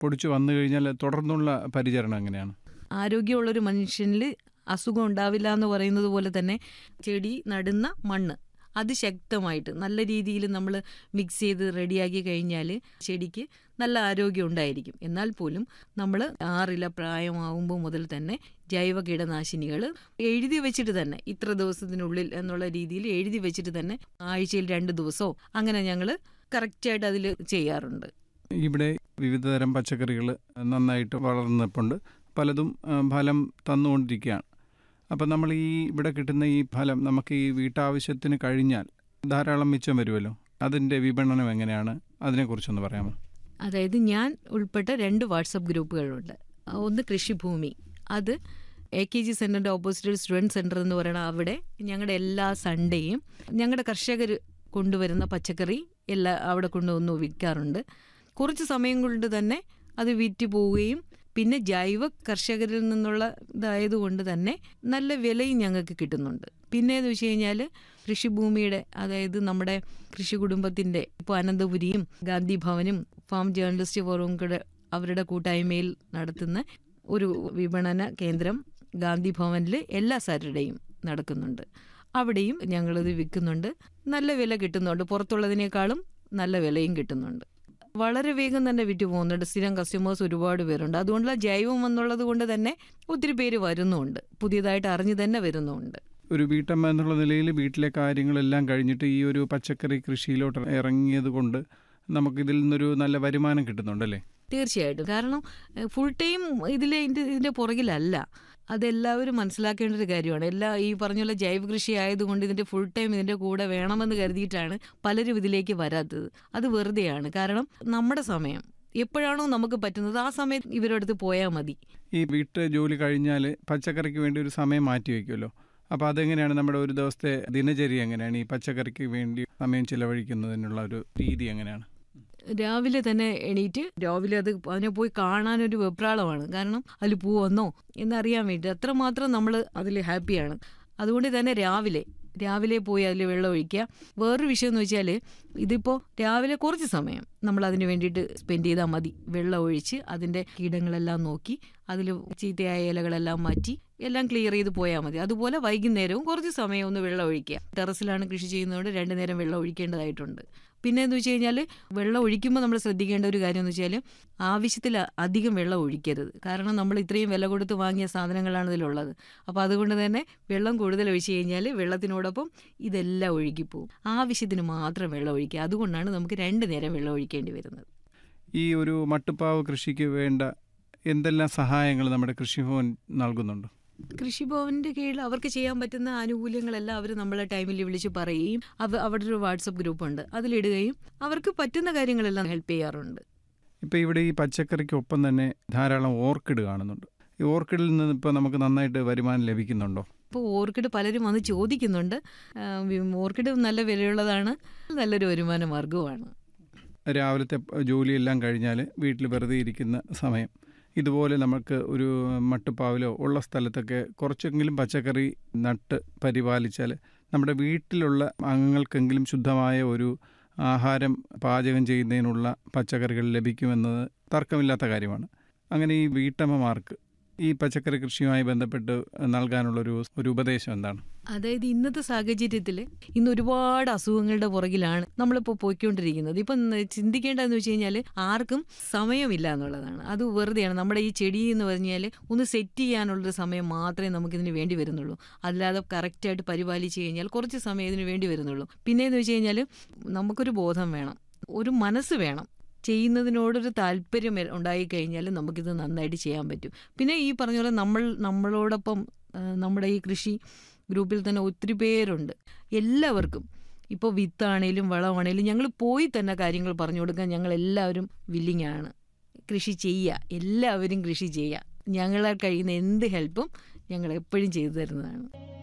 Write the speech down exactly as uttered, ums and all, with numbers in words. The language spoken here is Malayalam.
പൊടിച്ചു വന്നു കഴിഞ്ഞാൽ തുടർന്നുള്ള പരിചരണം എങ്ങനെയാണ്? ആരോഗ്യമുള്ളൊരു മനുഷ്യനിൽ അസുഖം ഉണ്ടാവില്ല എന്ന് പറയുന്നത് പോലെ തന്നെ ചെടി നടുന്ന മണ്ണ് അതിശക്തമായിട്ട് നല്ല രീതിയിൽ നമ്മൾ മിക്സ് ചെയ്ത് റെഡിയാക്കി കഴിഞ്ഞാൽ ചെടിക്ക് നല്ല ആരോഗ്യം ഉണ്ടായിരിക്കും. എന്നാൽ പോലും നമ്മൾ ആറില പ്രായമാകുമ്പോൾ മുതൽ തന്നെ ജൈവ കീടനാശിനികൾ എഴുതി വെച്ചിട്ട് തന്നെ ഇത്ര ദിവസത്തിനുള്ളിൽ എന്നുള്ള രീതിയിൽ എഴുതി വെച്ചിട്ട് തന്നെ ആഴ്ചയിൽ രണ്ട് ദിവസമോ അങ്ങനെ ഞങ്ങൾ കറക്റ്റായിട്ട് അതിൽ ചെയ്യാറുണ്ട്. ഇവിടെ വിവിധ തരം പച്ചക്കറികൾ നന്നായിട്ട് വളർന്നിട്ടുണ്ട്, പലതും ഫലം തന്നുകൊണ്ടിരിക്കുകയാണ്. അപ്പം നമ്മൾ ഈ ഇവിടെ കിട്ടുന്ന ഈ ഫലം നമുക്ക് ഈ വീട്ടാവശ്യത്തിന് കഴിഞ്ഞാൽ ധാരാളം മിച്ചം വരുമല്ലോ, അതിൻ്റെ വിപണനം എങ്ങനെയാണ്? അതിനെക്കുറിച്ചൊന്ന് പറയാമോ? അതായത് ഞാൻ ഉൾപ്പെട്ട രണ്ട് വാട്സപ്പ് ഗ്രൂപ്പുകളുണ്ട്. ഒന്ന് കൃഷിഭൂമി, അത് എ കെ ജി സെൻറ്ററിൻ്റെ ഓപ്പോസിറ്റ് സ്റ്റുഡൻറ്റ് സെൻറ്റർ എന്ന് പറയുന്ന അവിടെ ഞങ്ങളുടെ എല്ലാ സൺഡേയും ഞങ്ങളുടെ കർഷകർ കൊണ്ടുവരുന്ന പച്ചക്കറി എല്ലാം അവിടെ കൊണ്ടുവന്ന് വിൽക്കാറുണ്ട്. കുറച്ച് സമയം കൊണ്ട് തന്നെ അത് വിറ്റ് പോവുകയും പിന്നെ ജൈവ കർഷകരിൽ നിന്നുള്ള ഇതായതുകൊണ്ട് തന്നെ നല്ല വിലയും ഞങ്ങൾക്ക് കിട്ടുന്നുണ്ട്. പിന്നെ എന്ന് വെച്ച് കഴിഞ്ഞാൽ കൃഷിഭൂമിയുടെ അതായത് നമ്മുടെ കൃഷി കുടുംബത്തിൻ്റെ ഇപ്പോൾ അനന്തപുരിയും ഗാന്ധി ഭവനും ഫാം ജേർണലിസ്റ്റ് ഫോറവും കൂടെ അവരുടെ കൂട്ടായ്മയിൽ നടത്തുന്ന ഒരു വിപണന കേന്ദ്രം ഗാന്ധി ഭവനിൽ എല്ലാ സാറ്റർഡേയും നടക്കുന്നുണ്ട്. അവിടെയും ഞങ്ങളിത് വിൽക്കുന്നുണ്ട്. നല്ല വില കിട്ടുന്നുണ്ട്, പുറത്തുള്ളതിനേക്കാളും നല്ല വിലയും കിട്ടുന്നുണ്ട്. വളരെ വേഗം തന്നെ വിറ്റ് പോകുന്നുണ്ട്. സ്ഥിരം കസ്റ്റമേഴ്സ് ഒരുപാട് പേരുണ്ട്. അതുകൊണ്ടുള്ള ജൈവം എന്നുള്ളത് കൊണ്ട് തന്നെ ഒത്തിരി പേര് വരുന്നുമുണ്ട്, പുതിയതായിട്ട് അറിഞ്ഞു തന്നെ വരുന്നുമുണ്ട്. ഒരു വീട്ടമ്മ എന്നുള്ള നിലയിൽ വീട്ടിലെ കാര്യങ്ങളെല്ലാം കഴിഞ്ഞിട്ട് ഈ ഒരു പച്ചക്കറി കൃഷിയിലോട്ട് ഇറങ്ങിയത് കൊണ്ട് നമുക്കിതിൽ നിന്നൊരു നല്ല വരുമാനം കിട്ടുന്നുണ്ടല്ലേ? തീർച്ചയായിട്ടും. കാരണം ഫുൾ ടൈം ഇതിലെ ഇതിൻ്റെ പുറകിലല്ല, അതെല്ലാവരും മനസ്സിലാക്കേണ്ട ഒരു കാര്യമാണ്. എല്ലാ ഈ പറഞ്ഞ പോലെ ജൈവ കൃഷി ആയതുകൊണ്ട് ഇതിൻ്റെ ഫുൾ ടൈം ഇതിൻ്റെ കൂടെ വേണമെന്ന് കരുതിയിട്ടാണ് പലരും ഇതിലേക്ക് വരാത്തത്. അത് വെറുതെയാണ്. കാരണം നമ്മുടെ സമയം എപ്പോഴാണോ നമുക്ക് പറ്റുന്നത് ആ സമയത്ത് ഇവരുടെ അടുത്ത് പോയാൽ മതി. ഈ വീട്ടു ജോലി കഴിഞ്ഞാൽ പച്ചക്കറിക്ക് വേണ്ടി ഒരു സമയം മാറ്റി വയ്ക്കുമല്ലോ, അപ്പോൾ അതെങ്ങനെയാണ് നമ്മുടെ ഒരു ദിവസത്തെ ദിനചര്യ എങ്ങനെയാണ് ഈ പച്ചക്കറിക്ക് വേണ്ടി സമയം ചിലവഴിക്കുന്നതിനുള്ള ഒരു രീതി എങ്ങനെയാണ്? രാവിലെ തന്നെ എണീറ്റ് രാവിലെ അത് അതിനെ പോയി കാണാനൊരു വെപ്രാളമാണ്. കാരണം അതിൽ പൂ വന്നോ എന്നറിയാൻ വേണ്ടി അത്രമാത്രം നമ്മൾ അതിൽ ഹാപ്പിയാണ്. അതുകൊണ്ട് തന്നെ രാവിലെ രാവിലെ പോയി അതിൽ വെള്ളം ഒഴിക്കുക. വേറൊരു വിഷയം എന്ന് വെച്ചാൽ ഇതിപ്പോൾ രാവിലെ കുറച്ച് സമയം നമ്മൾ അതിന് വേണ്ടിയിട്ട് സ്പെൻഡ് ചെയ്താൽ മതി. വെള്ളം ഒഴിച്ച് അതിൻ്റെ കീടങ്ങളെല്ലാം നോക്കി അതിൽ ചീത്തയായ ഇലകളെല്ലാം മാറ്റി എല്ലാം ക്ലിയർ ചെയ്ത് പോയാൽ മതി. അതുപോലെ വൈകുന്നേരവും കുറച്ച് സമയം ഒന്ന് വെള്ളം ഒഴിക്കുക. ടെറസിലാണ് കൃഷി ചെയ്യുന്നതുകൊണ്ട് രണ്ടു നേരം വെള്ളം ഒഴിക്കേണ്ടതായിട്ടുണ്ട്. പിന്നെ എന്ന് വെച്ച് കഴിഞ്ഞാൽ വെള്ളം ഒഴിക്കുമ്പോൾ നമ്മൾ ശ്രദ്ധിക്കേണ്ട ഒരു കാര്യം എന്ന് വെച്ചാൽ ആവശ്യത്തിൽ അധികം വെള്ളം ഒഴിക്കരുത്. കാരണം നമ്മൾ ഇത്രയും വില കൊടുത്ത് വാങ്ങിയ സാധനങ്ങളാണ് ഇതിലുള്ളത്. അപ്പോൾ അതുകൊണ്ട് തന്നെ വെള്ളം കൂടുതൽ ഒഴിച്ച് കഴിഞ്ഞാൽ വെള്ളത്തിനോടൊപ്പം ഇതെല്ലാം ഒഴുകിപ്പോവും. ആവശ്യത്തിന് മാത്രം വെള്ളം ഒഴിക്കുക. അതുകൊണ്ടാണ് നമുക്ക് രണ്ടു നേരം വെള്ളം ഒഴിക്കേണ്ടി വരുന്നത്. ഈ ഒരു മട്ടുപ്പാവ് കൃഷിക്ക് വേണ്ട എന്തെല്ലാം സഹായങ്ങൾ നമ്മുടെ കൃഷിഭവൻ നൽകുന്നുണ്ട്? കൃഷിഭവൻ്റെ കീഴിൽ അവർക്ക് ചെയ്യാൻ പറ്റുന്ന ആനുകൂല്യങ്ങളെല്ലാം അവർ നമ്മളെ ടൈമിൽ വിളിച്ച് പറയുകയും അവ അവിടെ ഒരു വാട്സപ്പ് ഗ്രൂപ്പുണ്ട്, അതിലിടുകയും അവർക്ക് പറ്റുന്ന കാര്യങ്ങളെല്ലാം ഹെൽപ്പ് ചെയ്യാറുണ്ട്. ഇപ്പോൾ ഇവിടെ ഈ പച്ചക്കറിക്കൊപ്പം തന്നെ ധാരാളം ഓർക്കിഡ് കാണുന്നുണ്ട്. ഈ ഓർക്കിഡിൽ നിന്ന് ഇപ്പോൾ നമുക്ക് നന്നായിട്ട് വരുമാനം ലഭിക്കുന്നുണ്ടോ? ഇപ്പോൾ ഓർക്കിഡ് പലരും വന്ന് ചോദിക്കുന്നുണ്ട്. ഓർക്കിഡ് നല്ല വിലയുള്ളതാണ്, നല്ലൊരു വരുമാന മാർഗവുമാണ്. രാവിലത്തെ ജോലിയെല്ലാം കഴിഞ്ഞാൽ വീട്ടിൽ വെറുതെ ഇരിക്കുന്ന സമയം ഇതുപോലെ നമുക്ക് ഒരു മട്ടുപ്പാവിലോ ഉള്ള സ്ഥലത്തൊക്കെ കുറച്ചെങ്കിലും പച്ചക്കറി നട്ട് പരിപാലിച്ചാൽ നമ്മുടെ വീട്ടിലുള്ള അംഗങ്ങൾക്കെങ്കിലും ശുദ്ധമായ ഒരു ആഹാരം പാചകം ചെയ്യുന്നതിനുള്ള പച്ചക്കറികൾ ലഭിക്കുമെന്നത് തർക്കമില്ലാത്ത കാര്യമാണ്. അങ്ങനെ ഈ വീട്ടമ്മമാർക്ക് ഈ പച്ചക്കറി കൃഷിയുമായി ബന്ധപ്പെട്ട് നൽകാനുള്ളൊരു ഒരു ഉപദേശം എന്താണ്? അതായത് ഇന്നത്തെ സാഹചര്യത്തിൽ ഇന്ന് ഒരുപാട് അസുഖങ്ങളുടെ പുറകിലാണ് നമ്മളിപ്പോൾ പോയിക്കൊണ്ടിരിക്കുന്നത്. ഇപ്പം ചിന്തിക്കേണ്ടതെന്ന് വെച്ച് കഴിഞ്ഞാൽ ആർക്കും സമയമില്ല എന്നുള്ളതാണ്. അത് വെറുതെയാണ്. നമ്മുടെ ഈ ചെടി എന്ന് പറഞ്ഞാൽ ഒന്ന് സെറ്റ് ചെയ്യാനുള്ളൊരു സമയം മാത്രമേ നമുക്കിതിന് വേണ്ടി വരുന്നുള്ളൂ. അല്ലാതെ കറക്റ്റായിട്ട് പരിപാലിച്ച് കഴിഞ്ഞാൽ കുറച്ച് സമയം ഇതിന് വേണ്ടി വരുന്നുള്ളൂ. പിന്നെയെന്ന് വെച്ച് കഴിഞ്ഞാൽ നമുക്കൊരു ബോധം വേണം, ഒരു മനസ്സ് വേണം. ചെയ്യുന്നതിനോടൊരു താല്പര്യം ഉണ്ടായിക്കഴിഞ്ഞാൽ നമുക്കിത് നന്നായിട്ട് ചെയ്യാൻ പറ്റും. പിന്നെ ഈ പറഞ്ഞ പോലെ നമ്മൾ നമ്മളോടൊപ്പം നമ്മുടെ ഈ കൃഷി ഗ്രൂപ്പിൽ തന്നെ ഒത്തിരി പേരുണ്ട്. എല്ലാവർക്കും ഇപ്പോൾ വിത്താണേലും വളമാണേലും ഞങ്ങൾ പോയി തന്നെ കാര്യങ്ങൾ പറഞ്ഞു കൊടുക്കാൻ ഞങ്ങൾ എല്ലാവരും വില്ലിങ് ആണ്. കൃഷി ചെയ്യുക, എല്ലാവരും കൃഷി ചെയ്യുക. ഞങ്ങളാൽ കഴിയുന്ന എന്ത് ഹെൽപ്പും ഞങ്ങൾ എപ്പോഴും ചെയ്തു തരുന്നതാണ്.